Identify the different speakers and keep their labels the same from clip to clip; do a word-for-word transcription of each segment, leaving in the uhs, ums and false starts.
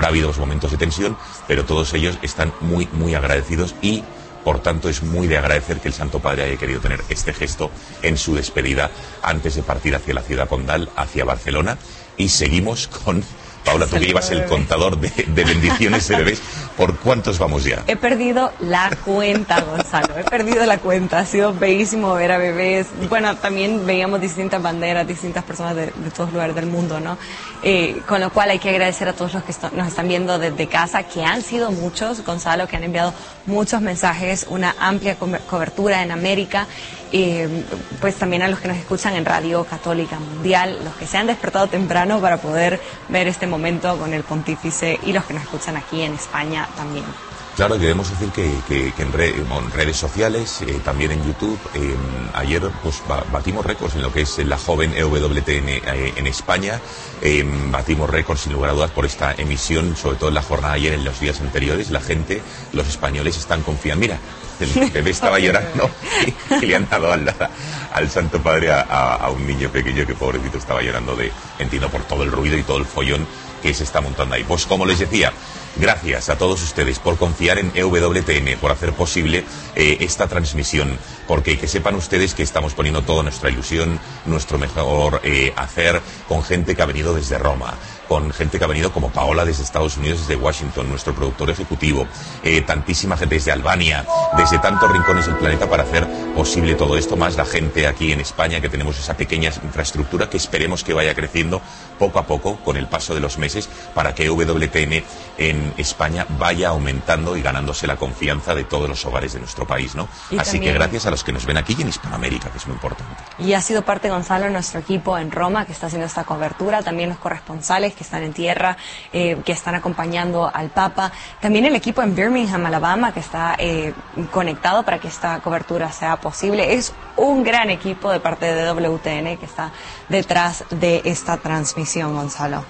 Speaker 1: habido momentos de tensión, pero todos ellos están muy, muy agradecidos y, por tanto, es muy de agradecer que el Santo Padre haya querido tener este gesto en su despedida antes de partir hacia la ciudad condal, hacia Barcelona. Y seguimos con... Paula, tú que llevas el contador de, de bendiciones de bebés, ¿por cuántos vamos ya?
Speaker 2: He perdido la cuenta, Gonzalo, he perdido la cuenta. Ha sido bellísimo ver a bebés. Bueno, también veíamos distintas banderas, distintas personas de, de todos lugares del mundo, ¿no? Eh, con lo cual hay que agradecer a todos los que nos están viendo desde casa, que han sido muchos, Gonzalo, que han enviado muchos mensajes, una amplia co cobertura en América. Eh, pues también a los que nos escuchan en Radio Católica Mundial, los que se han despertado temprano para poder ver este momento con el pontífice y los que nos escuchan aquí en España también.
Speaker 1: Claro, debemos decir que, que, que en, re, en redes sociales, eh, también en YouTube, eh, ayer pues batimos récords en lo que es la joven E W T N eh, en España, eh, batimos récords sin lugar a dudas por esta emisión, sobre todo en la jornada ayer, en los días anteriores. La gente, los españoles están confiando. Mira, el bebé estaba llorando y, y le han dado al, al Santo Padre a, a, a un niño pequeño que pobrecito estaba llorando de, entiendo, por todo el ruido y todo el follón que se está montando ahí. Pues como les decía, gracias a todos ustedes por confiar en E W T N, por hacer posible eh, esta transmisión, porque que sepan ustedes que estamos poniendo toda nuestra ilusión, nuestro mejor eh, hacer, con gente que ha venido desde Roma, con gente que ha venido como Paola desde Estados Unidos, desde Washington, nuestro productor ejecutivo, eh, tantísima gente desde Albania, desde tantos rincones del planeta para hacer posible todo esto, más la gente aquí en España, que tenemos esa pequeña infraestructura que esperemos que vaya creciendo poco a poco con el paso de los meses para que E W T N en España vaya aumentando y ganándose la confianza de todos los hogares de nuestro país, ¿no?
Speaker 2: Y
Speaker 1: Así
Speaker 2: también,
Speaker 1: que gracias a los que nos ven aquí y en Hispanoamérica, que es muy importante.
Speaker 2: Y ha sido parte, Gonzalo, de nuestro equipo en Roma, que está haciendo esta cobertura, también los corresponsales que están en tierra, eh, que están acompañando al Papa, también el equipo en Birmingham, Alabama, que está eh, conectado para que esta cobertura sea posible. Es un gran equipo de parte de E W T N que está detrás de esta transmisión, Gonzalo.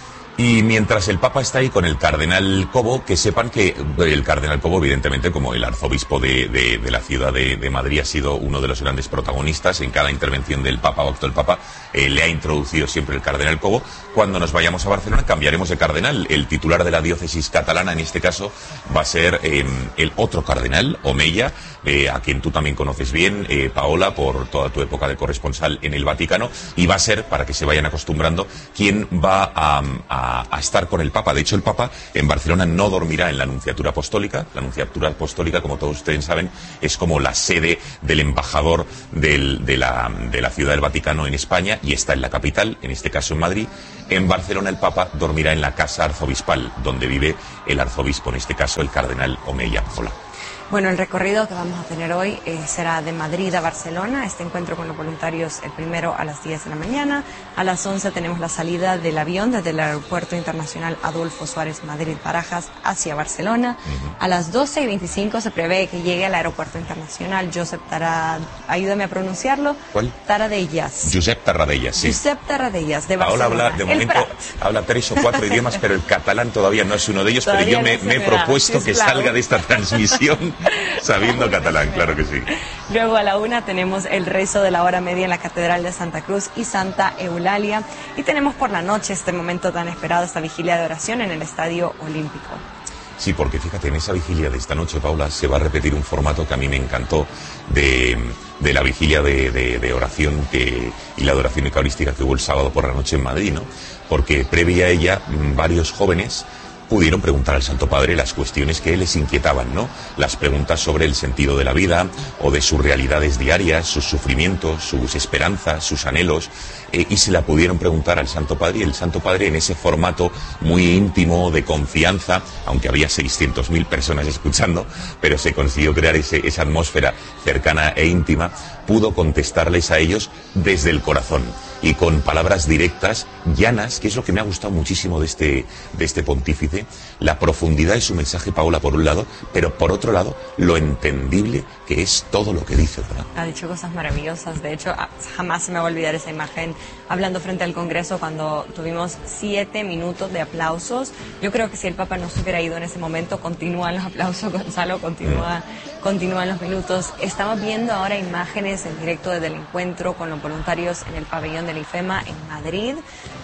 Speaker 1: Y mientras el Papa está ahí con el Cardenal Cobo, que sepan que el Cardenal Cobo, evidentemente, como el arzobispo de, de, de la ciudad de, de Madrid, ha sido uno de los grandes protagonistas en cada intervención del Papa o acto del Papa, eh, le ha introducido siempre el Cardenal Cobo. Cuando nos vayamos a Barcelona cambiaremos de cardenal. El titular de la diócesis catalana, en este caso, va a ser eh, el otro cardenal, Omeya, eh, a quien tú también conoces bien, eh, Paola, por toda tu época de corresponsal en el Vaticano, y va a ser, para que se vayan acostumbrando, quien va a, a a estar con el Papa. De hecho, el Papa en Barcelona no dormirá en la Nunciatura Apostólica. La Nunciatura Apostólica, como todos ustedes saben, es como la sede del embajador del, de, la, de la Ciudad del Vaticano en España, y está en la capital, en este caso en Madrid. En Barcelona el Papa dormirá en la casa arzobispal, donde vive el arzobispo, en este caso el cardenal Omeya. Hola.
Speaker 2: Bueno, el recorrido que vamos a tener hoy eh, será de Madrid a Barcelona. Este encuentro con los voluntarios, el primero a las diez de la mañana. A las once tenemos la salida del avión desde el Aeropuerto Internacional Adolfo Suárez Madrid-Barajas hacia Barcelona. Uh-huh. A las doce y veinticinco se prevé que llegue al Aeropuerto Internacional Josep Tarad... Ayúdame a pronunciarlo.
Speaker 1: ¿Cuál?
Speaker 2: Taradellas.
Speaker 1: Josep Tarradellas, sí.
Speaker 2: Josep Tarradellas, de Barcelona.
Speaker 1: Ahora habla, de momento, habla tres o cuatro idiomas, pero el catalán todavía no es uno de ellos, todavía pero yo me, no me he propuesto que salga de esta transmisión sabiendo catalán, claro que sí.
Speaker 2: Luego a la una tenemos el rezo de la hora media en la Catedral de Santa Cruz y Santa Eulalia. Y tenemos por la noche este momento tan esperado, esta vigilia de oración en el Estadio Olímpico.
Speaker 1: Sí, porque fíjate, en esa vigilia de esta noche, Paula, se va a repetir un formato que a mí me encantó de, de la vigilia de, de, de oración que, y la adoración eucarística que hubo el sábado por la noche en Madrid, ¿no? Porque previa a ella, varios jóvenes pudieron preguntar al Santo Padre las cuestiones que les inquietaban, ¿no? Las preguntas sobre el sentido de la vida o de sus realidades diarias, sus sufrimientos, sus esperanzas, sus anhelos, eh, y se la pudieron preguntar al Santo Padre, y el Santo Padre, en ese formato muy íntimo, de confianza, aunque había seiscientas mil personas escuchando, pero se consiguió crear ese, esa atmósfera cercana e íntima, pudo contestarles a ellos desde el corazón y con palabras directas, llanas, que es lo que me ha gustado muchísimo de este, de este pontífice, la profundidad de su mensaje, Paola, por un lado, pero por otro lado, lo entendible que es todo lo que dice, ¿verdad?
Speaker 2: Ha dicho cosas maravillosas. De hecho, jamás se me va a olvidar esa imagen hablando frente al Congreso cuando tuvimos siete minutos de aplausos. Yo creo que si el Papa no se hubiera ido en ese momento, continúan los aplausos, Gonzalo, continúa, mm. continúan los minutos. Estamos viendo ahora imágenes en directo desde el encuentro con los voluntarios en el pabellón del IFEMA en Madrid,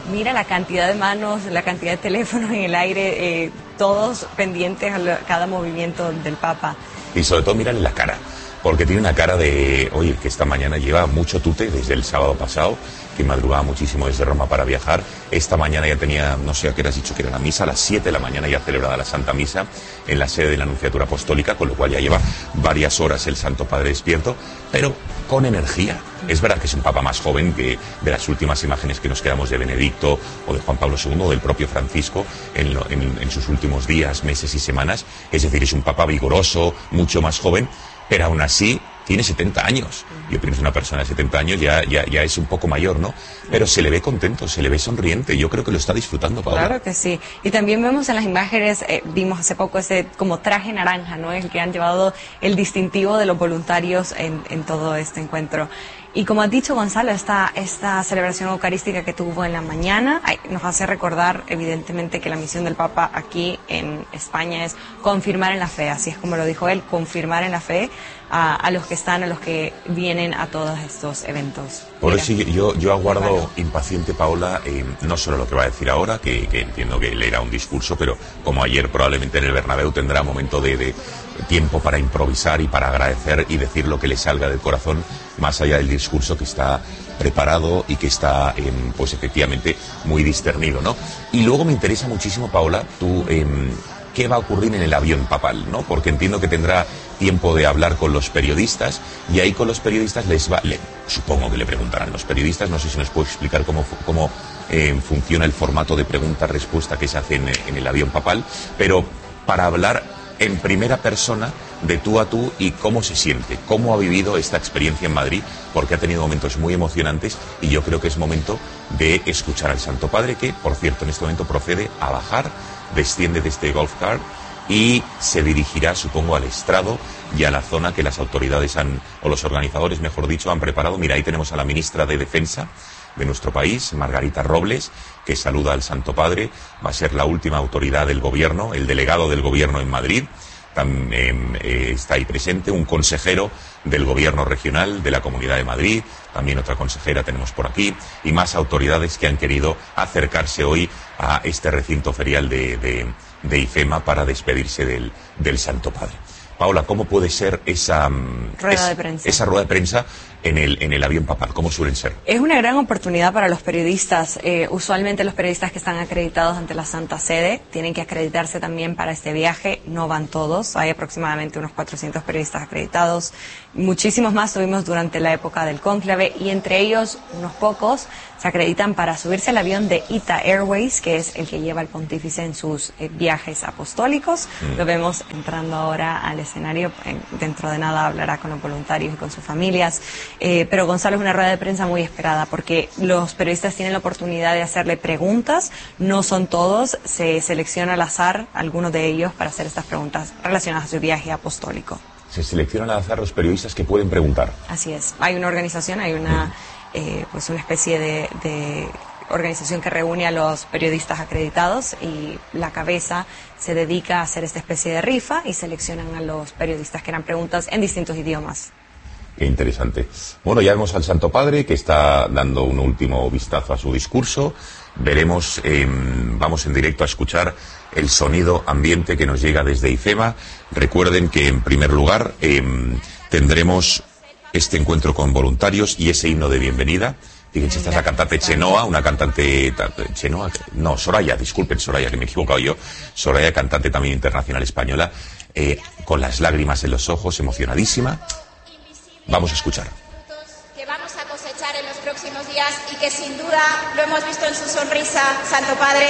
Speaker 2: mira la cantidad de manos, la cantidad de teléfonos en el aire, eh, todos pendientes a lo, cada movimiento del Papa.
Speaker 1: Y sobre todo mírale la cara, porque tiene una cara de, oye, que esta mañana lleva mucho tute desde el sábado pasado, que madrugaba muchísimo desde Roma para viajar. Esta mañana ya tenía, no sé a qué hora has dicho que era la misa, a las siete de la mañana ya celebrada la Santa Misa en la sede de la Nunciatura Apostólica, con lo cual ya lleva varias horas el Santo Padre despierto, pero con energía. Es verdad que es un papa más joven que de las últimas imágenes que nos quedamos de Benedicto o de Juan Pablo segundo o del propio Francisco en, lo, en, en sus últimos días, meses y semanas. Es decir, es un papa vigoroso, mucho más joven, pero aún así tiene setenta años. Yo pienso que una persona de setenta años ya, ya, ya es un poco mayor, ¿no? Pero se le ve contento, se le ve sonriente. Yo creo que lo está disfrutando, Paula.
Speaker 2: Claro que sí. Y también vemos en las imágenes, eh, vimos hace poco ese como traje naranja, ¿no? El que han llevado el distintivo de los voluntarios en, en todo este encuentro. Y como ha dicho Gonzalo, esta, esta celebración eucarística que tuvo en la mañana ay, nos hace recordar evidentemente que la misión del Papa aquí en España es confirmar en la fe, así es como lo dijo él, confirmar en la fe a, a los que están, a los que vienen a todos estos eventos.
Speaker 1: Por eso yo, yo aguardo claro. impaciente, Paula, eh, no solo lo que va a decir ahora, que, que entiendo que leerá un discurso, pero como ayer probablemente en el Bernabéu tendrá momento de, de tiempo para improvisar y para agradecer y decir lo que le salga del corazón, más allá del discurso que está preparado y que está, eh, pues efectivamente, muy discernido, ¿no? Y luego me interesa muchísimo, Paula, tú, eh, ¿qué va a ocurrir en el avión papal, ¿no? Porque entiendo que tendrá tiempo de hablar con los periodistas y ahí con los periodistas les va, le, supongo que le preguntarán los periodistas, no sé si nos puede explicar cómo, cómo eh, funciona el formato de pregunta-respuesta que se hace en, en el avión papal, pero para hablar en primera persona, de tú a tú, y cómo se siente, cómo ha vivido esta experiencia en Madrid, porque ha tenido momentos muy emocionantes y yo creo que es momento de escuchar al Santo Padre, que, por cierto, en este momento procede a bajar, desciende de este golf cart y se dirigirá, supongo, al estrado y a la zona que las autoridades han, o los organizadores, mejor dicho, han preparado. Mira, ahí tenemos a la ministra de Defensa de nuestro país, Margarita Robles, que saluda al Santo Padre. Va a ser la última autoridad del gobierno, el delegado del gobierno en Madrid. También eh, está ahí presente un consejero del gobierno regional de la Comunidad de Madrid, también otra consejera tenemos por aquí, y más autoridades que han querido acercarse hoy a este recinto ferial de, de, de IFEMA para despedirse del, del Santo Padre. Paula, ¿cómo puede ser esa
Speaker 2: rueda
Speaker 1: es,
Speaker 2: de prensa,
Speaker 1: esa rueda de prensa en el, en el avión papal? ¿Cómo suelen ser?
Speaker 2: Es una gran oportunidad para los periodistas. Eh, usualmente los periodistas que están acreditados ante la Santa Sede tienen que acreditarse también para este viaje. No van todos. Hay aproximadamente unos cuatrocientos periodistas acreditados. Muchísimos más tuvimos durante la época del cónclave y entre ellos unos pocos se acreditan para subirse al avión de I T A Airways, que es el que lleva al pontífice en sus eh, viajes apostólicos. Mm. Lo vemos entrando ahora al escenario. Dentro de nada hablará con los voluntarios y con sus familias. Eh, pero Gonzalo, es una rueda de prensa muy esperada porque los periodistas tienen la oportunidad de hacerle preguntas. No son todos, se selecciona al azar algunos de ellos para hacer estas preguntas relacionadas a su viaje apostólico.
Speaker 1: Se seleccionan al azar los periodistas que pueden preguntar.
Speaker 2: Así es. Hay una organización, hay una, mm. eh, pues una especie de, de organización que reúne a los periodistas acreditados y la cabeza se dedica a hacer esta especie de rifa y seleccionan a los periodistas que harán preguntas en distintos idiomas.
Speaker 1: Qué interesante. Bueno, ya vemos al Santo Padre que está dando un último vistazo a su discurso. Veremos, eh, vamos en directo a escuchar el sonido ambiente que nos llega desde IFEMA. Recuerden que en primer lugar eh, tendremos este encuentro con voluntarios y ese himno de bienvenida. Fíjense, esta es la cantante Chenoa, una cantante... Chenoa, no, Soraya, disculpen, Soraya, que me he equivocado yo. Soraya, cantante también internacional española, eh, con las lágrimas en los ojos, emocionadísima. Vamos a escuchar.
Speaker 3: Que vamos a cosechar en los próximos días y que sin duda, lo hemos visto en su sonrisa, Santo Padre,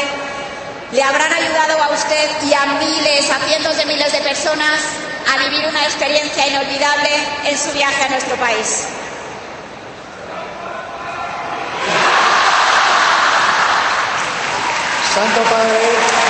Speaker 3: le habrán ayudado a usted y a miles, a cientos de miles de personas a vivir una experiencia inolvidable en su viaje a nuestro país.
Speaker 4: Santo Padre,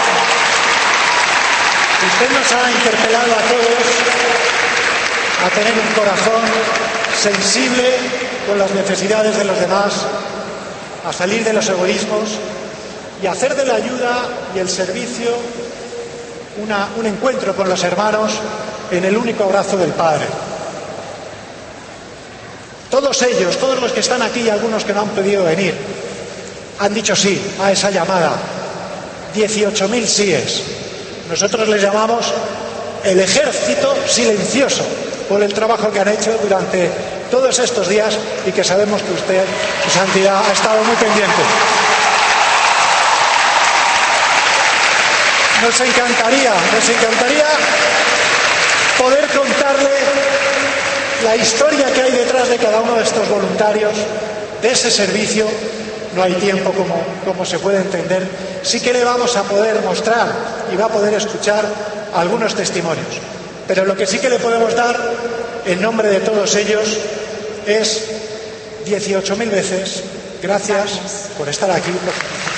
Speaker 4: usted nos ha interpelado a todos a tener un corazón sensible con las necesidades de los demás, a salir de los egoísmos y a hacer de la ayuda y el servicio una, un encuentro con los hermanos en el único abrazo del Padre. Todos ellos, todos los que están aquí y algunos que no han podido venir, han dicho sí a esa llamada. dieciocho mil síes. Nosotros les llamamos el ejército silencioso por el trabajo que han hecho durante todos estos días y que sabemos que usted, su santidad, ha estado muy pendiente. Nos encantaría, nos encantaría poder contarle la historia que hay detrás de cada uno de estos voluntarios, de ese servicio. No hay tiempo, como, como se puede entender. Sí que le vamos a poder mostrar y va a poder escuchar algunos testimonios. Pero lo que sí que le podemos dar, en nombre de todos ellos, es dieciocho mil veces gracias por estar aquí.